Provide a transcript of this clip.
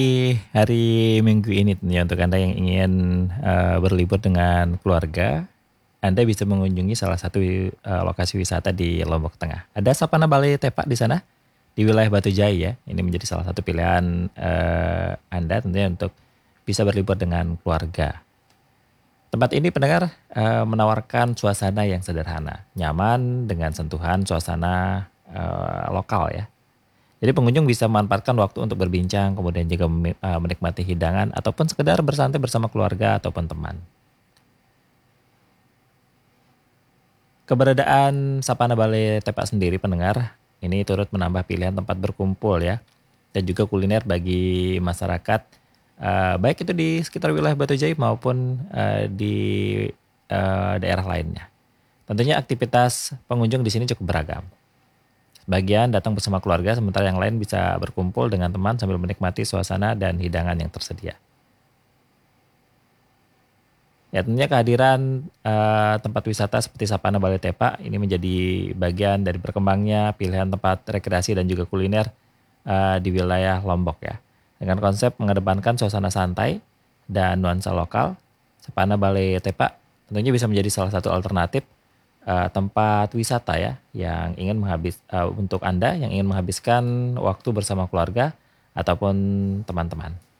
Di hari Minggu ini tentunya untuk Anda yang ingin, berlibur dengan keluarga, Anda bisa mengunjungi salah satu, lokasi wisata di Lombok Tengah. Ada Sapana Balai Tepak di sana, di wilayah Batu Jaya ya. Ini menjadi salah satu pilihan, Anda tentunya untuk bisa berlibur dengan keluarga. Tempat ini pendengar, menawarkan suasana yang sederhana, nyaman dengan sentuhan suasana, lokal ya. Jadi pengunjung bisa memanfaatkan waktu untuk berbincang, kemudian juga menikmati hidangan ataupun sekedar bersantai bersama keluarga ataupun teman. Keberadaan Sapana Balai Tepak sendiri pendengar, ini turut menambah pilihan tempat berkumpul ya, dan juga kuliner bagi masyarakat, baik itu di sekitar wilayah Batu Jaya maupun, di, daerah lainnya. Tentunya aktivitas pengunjung di sini cukup beragam. Sebagian datang bersama keluarga, sementara yang lain bisa berkumpul dengan teman sambil menikmati suasana dan hidangan yang tersedia. Ya tentunya kehadiran tempat wisata seperti Sapana Balai Tepak ini menjadi bagian dari berkembangnya pilihan tempat rekreasi dan juga kuliner di wilayah Lombok ya. Dengan konsep mengedepankan suasana santai dan nuansa lokal, Sapana Balai Tepak tentunya bisa menjadi salah satu alternatif tempat wisata ya yang ingin untuk Anda yang ingin menghabiskan waktu bersama keluarga ataupun teman-teman.